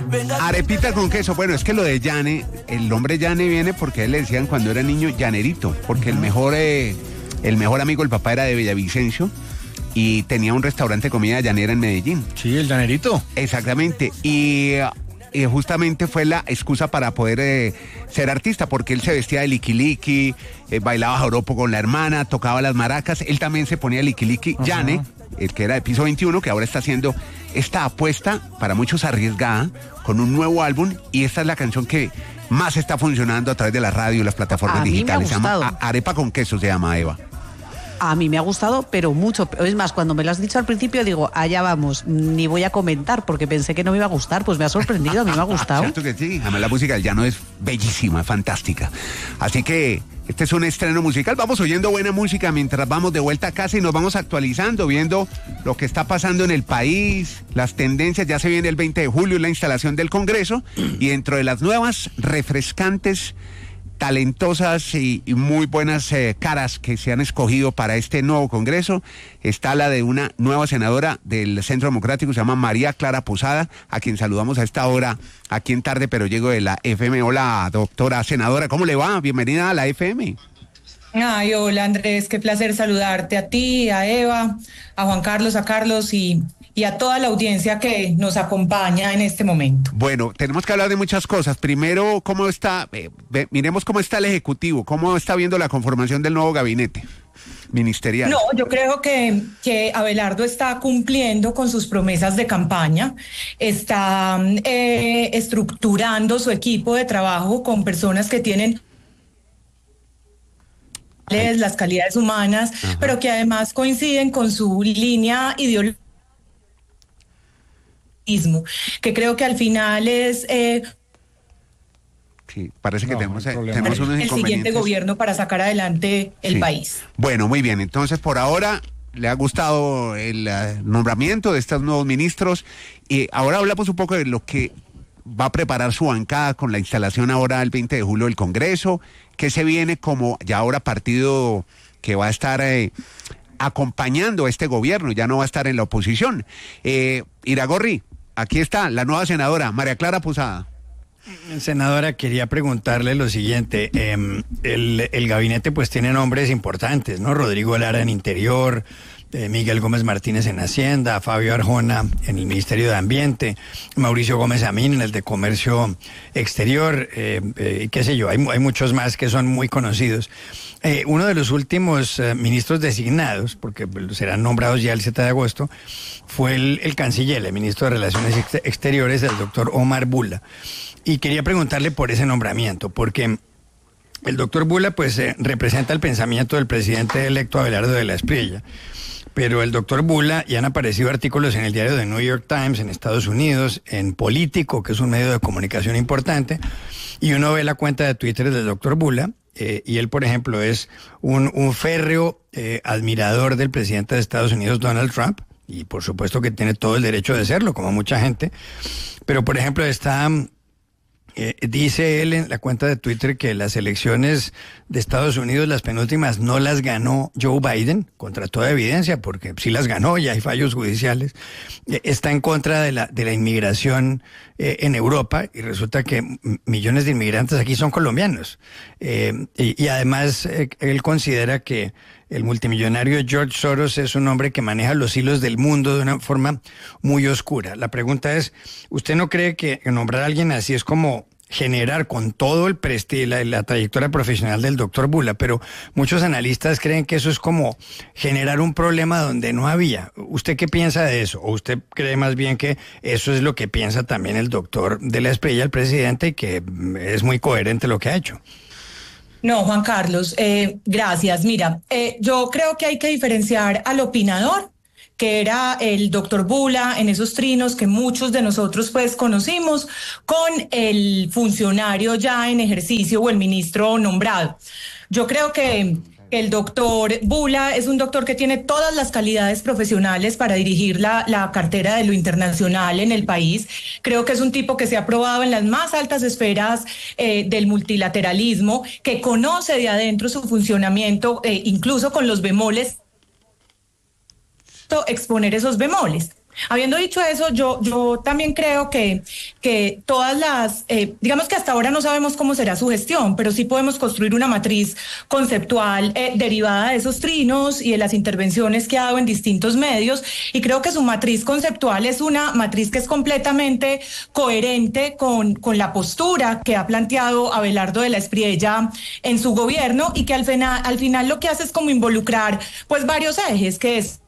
Arepita con queso. Bueno, es que lo de Yane, el nombre Yane viene porque a él le decían cuando era niño Llanerito, porque el mejor amigo del papá era de Villavicencio y tenía un restaurante de comida llanera en Medellín. Sí, el Llanerito. Exactamente. Y justamente fue la excusa para poder ser artista, porque él se vestía de liquiliqui, bailaba joropo con la hermana, tocaba las maracas, él también se ponía liquiliqui. Yane, el que era de Piso 21, que ahora está haciendo esta apuesta, para muchos arriesgada, con un nuevo álbum, y esta es la canción que más está funcionando a través de la radio y las plataformas digitales. Se llama Arepa con queso, se llama, Eva. A mí me ha gustado, pero mucho. Es más, cuando me lo has dicho al principio, digo, allá vamos, ni voy a comentar, porque pensé que no me iba a gustar, pues me ha sorprendido, a mí me ha gustado. Cierto que sí, además la música del llano es bellísima, fantástica. Así que este es un estreno musical, vamos oyendo buena música mientras vamos de vuelta a casa y nos vamos actualizando, viendo lo que está pasando en el país, las tendencias. Ya se viene el 20 de julio la instalación del Congreso, y dentro de las nuevas, refrescantes, talentosas y muy buenas caras que se han escogido para este nuevo Congreso, está la de una nueva senadora del Centro Democrático, se llama María Clara Posada, a quien saludamos a esta hora aquí en Tarde Pero Llego de la FM. Hola, doctora senadora, ¿cómo le va? Bienvenida a la FM. Ay, hola Andrés, qué placer saludarte a ti, a Eva, a Juan Carlos, a Carlos y a toda la audiencia que nos acompaña en este momento. Bueno, tenemos que hablar de muchas cosas. Primero, ¿cómo está? Miremos cómo está el Ejecutivo, cómo está viendo la conformación del nuevo gabinete ministerial. No, yo creo que Abelardo está cumpliendo con sus promesas de campaña, está estructurando su equipo de trabajo con personas que tienen las calidades humanas, pero que además coinciden con su línea ideológica, que creo que al final es sí, parece que tenemos unos inconvenientes. El siguiente gobierno para sacar adelante el país. Bueno, muy bien, entonces por ahora le ha gustado el nombramiento de estos nuevos ministros, y ahora hablamos un poco de lo que va a preparar su bancada con la instalación ahora el 20 de julio del Congreso, que se viene como ya ahora partido que va a estar acompañando a este gobierno, ya no va a estar en la oposición. Iragorri, aquí está la nueva senadora, María Clara Posada. Senadora, quería preguntarle lo siguiente, el gabinete pues tiene nombres importantes, ¿no? Rodrigo Lara en Interior, Miguel Gómez Martínez en Hacienda, Fabio Arjona en el Ministerio de Ambiente, Mauricio Gómez Amín en el de Comercio Exterior, qué sé yo, hay muchos más que son muy conocidos. Uno de los últimos ministros designados, porque serán nombrados ya el 7 de agosto, fue el canciller, el ministro de Relaciones Exteriores, el doctor Omar Bula. Y quería preguntarle por ese nombramiento, porque el doctor Bula pues representa el pensamiento del presidente electo Abelardo de la Espriella. Pero el doctor Bula, ya han aparecido artículos en el diario The New York Times en Estados Unidos, en Político, que es un medio de comunicación importante, y uno ve la cuenta de Twitter del doctor Bula, y él, por ejemplo, es un férreo admirador del presidente de Estados Unidos, Donald Trump, y por supuesto que tiene todo el derecho de serlo, como mucha gente, pero por ejemplo dice él en la cuenta de Twitter que las elecciones de Estados Unidos, las penúltimas, no las ganó Joe Biden, contra toda evidencia, porque sí las ganó, ya hay fallos judiciales. Está en contra de la inmigración en Europa, y resulta que millones de inmigrantes aquí son colombianos. Y además él considera que el multimillonario George Soros es un hombre que maneja los hilos del mundo de una forma muy oscura. La pregunta es, ¿usted no cree que nombrar a alguien así es como generar, con todo el prestigio, la trayectoria profesional del doctor Bula, pero muchos analistas creen que eso es como generar un problema donde no había? ¿Usted qué piensa de eso? ¿O usted cree más bien que eso es lo que piensa también el doctor de la Espriella, el presidente, y que es muy coherente lo que ha hecho? No, Juan Carlos, gracias. Mira, yo creo que hay que diferenciar al opinador, que era el doctor Bula en esos trinos que muchos de nosotros pues conocimos, con el funcionario ya en ejercicio o el ministro nombrado. Yo creo que el doctor Bula es un doctor que tiene todas las calidades profesionales para dirigir la cartera de lo internacional en el país. Creo que es un tipo que se ha probado en las más altas esferas del multilateralismo, que conoce de adentro su funcionamiento, incluso con los bemoles, exponer esos bemoles. Habiendo dicho eso, yo también creo que todas las, digamos que hasta ahora no sabemos cómo será su gestión, pero sí podemos construir una matriz conceptual derivada de esos trinos y de las intervenciones que ha dado en distintos medios, y creo que su matriz conceptual es una matriz que es completamente coherente con la postura que ha planteado Abelardo de la Espriella en su gobierno, y que al final lo que hace es como involucrar pues varios ejes, que es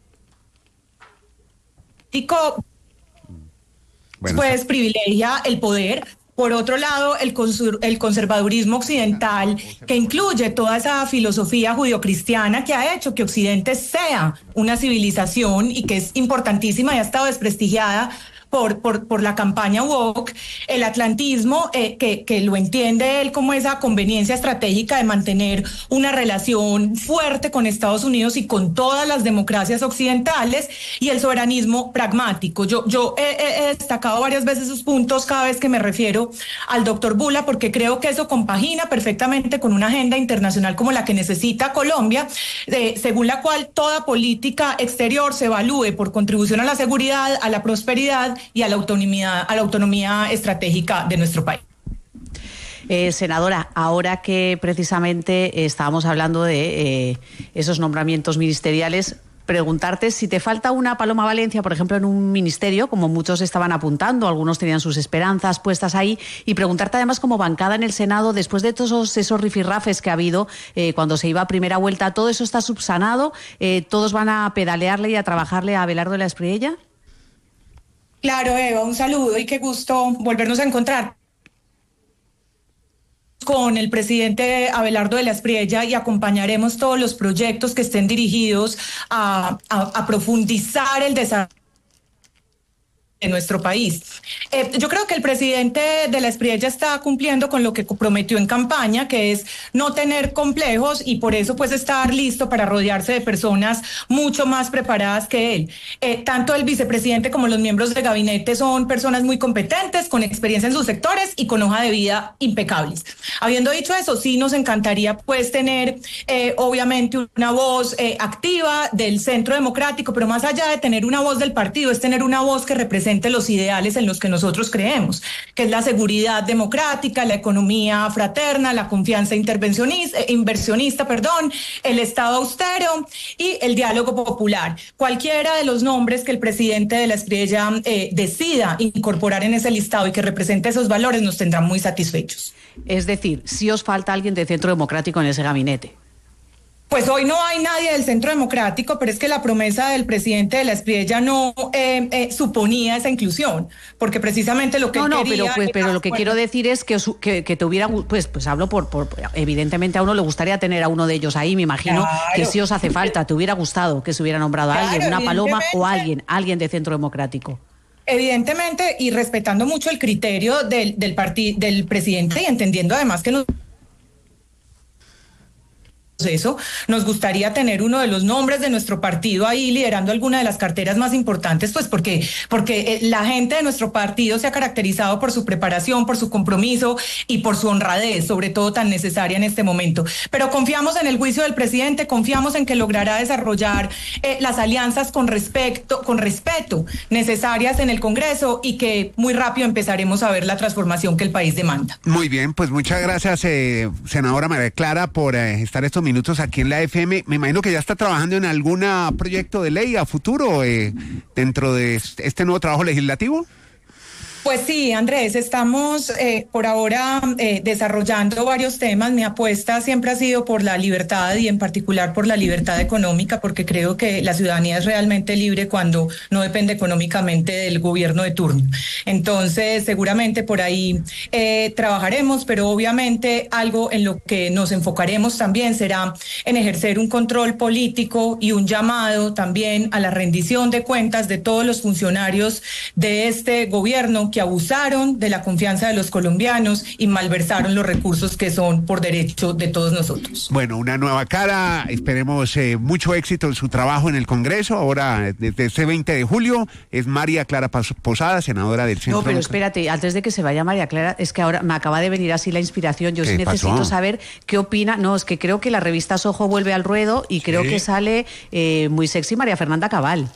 pues privilegia el poder. Por otro lado, el conservadurismo occidental, que incluye toda esa filosofía judio-cristiana que ha hecho que Occidente sea una civilización y que es importantísima y ha estado desprestigiada por la campaña woke, el atlantismo, que lo entiende él como esa conveniencia estratégica de mantener una relación fuerte con Estados Unidos y con todas las democracias occidentales, y el soberanismo pragmático. Yo he destacado varias veces esos puntos cada vez que me refiero al doctor Bula, porque creo que eso compagina perfectamente con una agenda internacional como la que necesita Colombia, según la cual toda política exterior se evalúe por contribución a la seguridad, a la prosperidad y a la autonomía estratégica de nuestro país. Senadora, ahora que precisamente estábamos hablando de esos nombramientos ministeriales, preguntarte si te falta una Paloma Valencia, por ejemplo, en un ministerio, como muchos estaban apuntando, algunos tenían sus esperanzas puestas ahí, y preguntarte además como bancada en el Senado, después de todos esos rifirrafes que ha habido cuando se iba a primera vuelta, ¿todo eso está subsanado? ¿Todos van a pedalearle y a trabajarle a Abelardo de la Espriella? Claro, Eva, un saludo y qué gusto volvernos a encontrar con el presidente Abelardo de la Espriella, y acompañaremos todos los proyectos que estén dirigidos a profundizar el desarrollo de nuestro país. Yo creo que el presidente de la Espriella está cumpliendo con lo que prometió en campaña, que es no tener complejos, y por eso pues estar listo para rodearse de personas mucho más preparadas que él. Tanto el vicepresidente como los miembros del gabinete son personas muy competentes, con experiencia en sus sectores y con hoja de vida impecables. Habiendo dicho eso, sí nos encantaría pues tener obviamente una voz activa del Centro Democrático, pero más allá de tener una voz del partido, es tener una voz que represente los ideales en los que nosotros creemos, que es la seguridad democrática, la economía fraterna, la confianza inversionista, el Estado austero y el diálogo popular. Cualquiera de los nombres que el presidente de la Espriella decida incorporar en ese listado y que represente esos valores nos tendrán muy satisfechos. Es decir, si os falta alguien de Centro Democrático en ese gabinete. Pues hoy no hay nadie del Centro Democrático, pero es que la promesa del presidente de la Espriella no suponía esa inclusión, porque precisamente lo que él quería... pero lo que quiero decir es que te hubiera... Pues hablo por... Evidentemente a uno le gustaría tener a uno de ellos ahí, me imagino, claro, que si os hace falta, te hubiera gustado que se hubiera nombrado a alguien, una Paloma o alguien de Centro Democrático. Evidentemente, y respetando mucho el criterio del presidente, y entendiendo además que eso, nos gustaría tener uno de los nombres de nuestro partido ahí liderando alguna de las carteras más importantes, pues porque la gente de nuestro partido se ha caracterizado por su preparación, por su compromiso y por su honradez, sobre todo tan necesaria en este momento. Pero confiamos en el juicio del presidente, confiamos en que logrará desarrollar las alianzas con respeto necesarias en el Congreso, y que muy rápido empezaremos a ver la transformación que el país demanda. Muy bien, pues muchas gracias, senadora María Clara, por estar estos minutos aquí en la FM. Me imagino que ya está trabajando en algún proyecto de ley a futuro dentro de este nuevo trabajo legislativo. Pues sí, Andrés, estamos por ahora desarrollando varios temas. Mi apuesta siempre ha sido por la libertad, y en particular por la libertad económica, porque creo que la ciudadanía es realmente libre cuando no depende económicamente del gobierno de turno. Entonces, seguramente por ahí trabajaremos, pero obviamente algo en lo que nos enfocaremos también será en ejercer un control político y un llamado también a la rendición de cuentas de todos los funcionarios de este gobierno que abusaron de la confianza de los colombianos y malversaron los recursos que son por derecho de todos nosotros. Bueno, una nueva cara, esperemos mucho éxito en su trabajo en el Congreso. Ahora, desde este 20 de julio, es María Clara Posada, senadora del Centro. No, pero espérate, antes de que se vaya María Clara, es que ahora me acaba de venir así la inspiración. Yo sí necesito saber qué opina. No, es que creo que la revista Soho vuelve al ruedo y creo que sale muy sexy María Fernanda Cabal.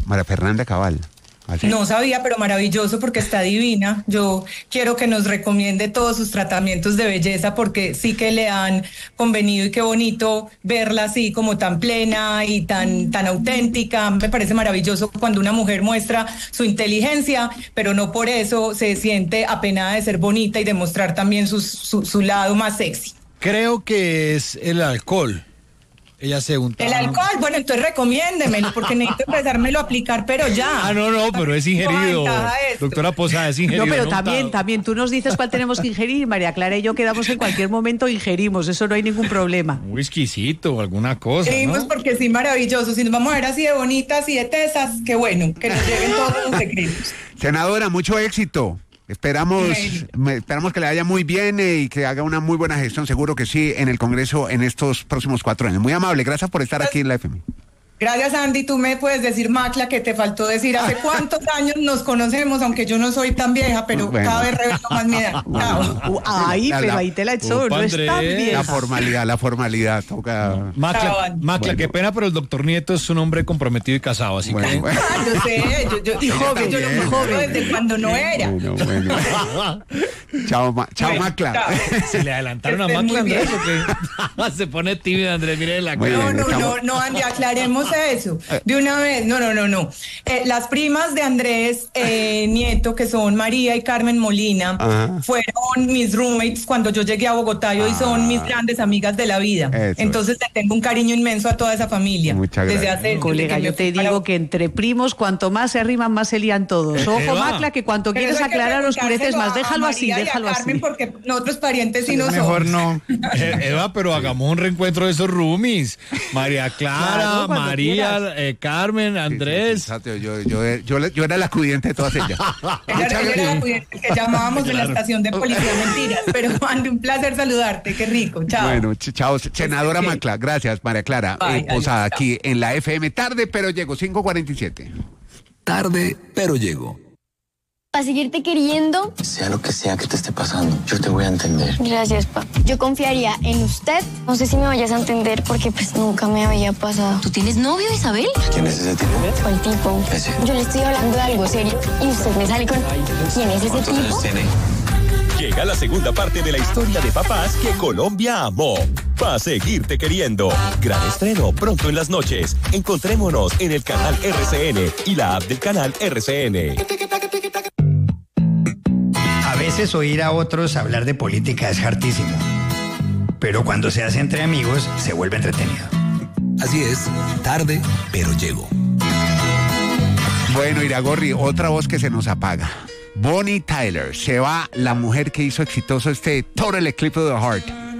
María Fernanda Cabal. ¿Así? No sabía, pero maravilloso porque está divina. Yo quiero que nos recomiende todos sus tratamientos de belleza porque sí que le han convenido y qué bonito verla así como tan plena y tan auténtica. Me parece maravilloso cuando una mujer muestra su inteligencia, pero no por eso se siente apenada de ser bonita y de mostrar también su lado más sexy. Creo que es el alcohol. Ella se unta. El alcohol, bueno, entonces recomiéndemelo, porque necesito empezármelo a aplicar, pero ya. No, pero es ingerido. Doctora Posada, es ingerido. No, pero también tú nos dices cuál tenemos que ingerir, María Clara y yo quedamos en cualquier momento, ingerimos, eso no hay ningún problema. Un whiskycito, alguna cosa, ¿no? Porque sí, maravilloso. Si nos vamos a ver así de bonitas y de tesas, qué bueno, que nos lleven todos los secretos. Senadora, mucho éxito. Esperamos que le vaya muy bien y que haga una muy buena gestión, seguro que sí, en el Congreso en estos próximos 4 años. Muy amable, gracias por estar aquí en la FM. Gracias, Andy. Tú me puedes decir, Macla, que te faltó decir hace cuántos años nos conocemos, aunque yo no soy tan vieja, pero cada vez revelo más mi edad. Pero ahí te la echó, no es tan vieja. La formalidad. Toca. Macla, qué pena, pero el doctor Nieto es un hombre comprometido y casado, así que... Yo sé, y joven, yo lo joven desde cuando no era. Chao, Macla. Chao. ¿Se le adelantaron a Macla, Andrés, o qué? Se pone tímida, Andrés, mire la cara. No, Andy, aclaremos eso de una vez. No. Las primas de Andrés Nieto, que son María y Carmen Molina, fueron mis roommates cuando yo llegué a Bogotá y hoy son mis grandes amigas de la vida. Entonces le tengo un cariño inmenso a toda esa familia. Muchas gracias. Colega, yo te digo que entre primos, cuanto más se arriman, más se lían todos. Ojo, Macla, que cuanto quieres aclarar, oscureces más. Déjalo así, déjalo así. Carmen, porque nosotros parientes sí no somos. Mejor no. Eva, pero hagamos un reencuentro de esos roomies. María Clara, María, Carmen, Andrés. Sí, yo era la acudiente de todas ellas. Ella era la acudiente que llamábamos de la estación de policía, mentiras. Pero Andy, un placer saludarte, qué rico. Chao. Bueno, chao, senadora Macla. Gracias, María Clara. Posada, aquí en la FM. Tarde, pero llego, 5:47. Tarde, pero llego. Para seguirte queriendo. Sea lo que sea que te esté pasando, yo te voy a entender. Gracias, pa. Yo confiaría en usted. No sé si me vayas a entender porque pues nunca me había pasado. ¿Tú tienes novio, Isabel? ¿Quién es ese tipo? ¿Cuál tipo? Ese. Yo le estoy hablando de algo serio y usted me sale con... ¿Quién es ese tipo? Llega la segunda parte de la historia de papás que Colombia amó. Pa' seguirte queriendo. Gran estreno pronto en las noches. Encontrémonos en el canal RCN y la app del canal RCN. A veces oír a otros hablar de política es hartísimo, pero cuando se hace entre amigos se vuelve entretenido. Así es, tarde, pero llego. Bueno, Iragorri, otra voz que se nos apaga. Bonnie Tyler, se va la mujer que hizo exitoso este Total Eclipse of the Heart.